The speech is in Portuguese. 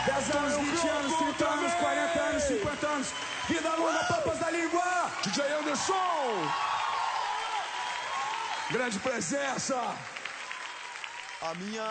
10 anos, 20 anos, 30 anos, 40 anos, 50 anos. Vida longa, papas da língua. DJ Anderson. Grande presença. A minha